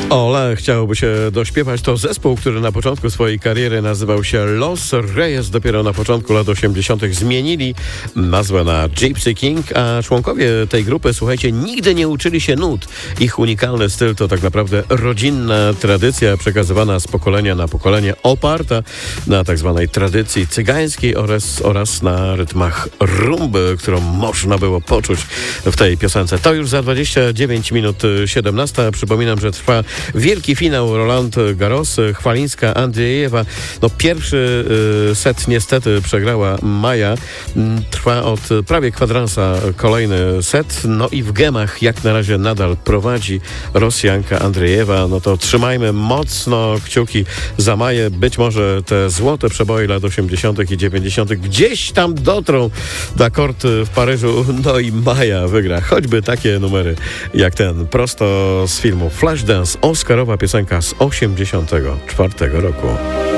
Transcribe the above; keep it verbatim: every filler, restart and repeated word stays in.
Ole chciałoby się dośpiewać. To zespół, który na początku swojej kariery nazywał się Los Reyes. Dopiero na początku lat osiemdziesiątych zmienili nazwę na Gypsy King, a członkowie tej grupy, słuchajcie, nigdy nie uczyli się nut. Ich unikalny styl to tak naprawdę rodzinna tradycja przekazywana z pokolenia na pokolenie, oparta na tak zwanej tradycji cygańskiej oraz, oraz na rytmach rumby, którą można było poczuć w tej piosence. To już za dwadzieścia dziewięć minut siedemnasta. Przypominam, że trwa wielki finał Roland Garros, Chwalińska, Andrzejewa. No pierwszy y, set niestety przegrała Maja. Trwa od prawie kwadransa kolejny set. No i w gemach jak na razie nadal prowadzi Rosjanka Andrzejewa. No to trzymajmy mocno kciuki za Maję. Być może te złote przeboje lat osiemdziesiątych i dziewięćdziesiątych gdzieś tam dotrą na kort w Paryżu. No i Maja wygra. Choćby takie numery jak ten. Prosto z filmu Flashdance. Oscarowa piosenka z osiemdziesiątego czwartego roku.